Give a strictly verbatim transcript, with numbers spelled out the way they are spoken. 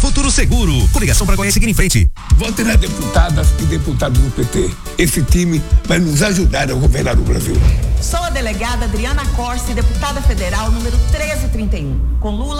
futuro seguro. Coligação para Goiás seguir em frente. Vote nas deputadas e deputados do P T. Esse time vai nos ajudar a governar o Brasil. Sou a delegada Adriana Corsi, deputada federal número treze trinta e um. Com Lula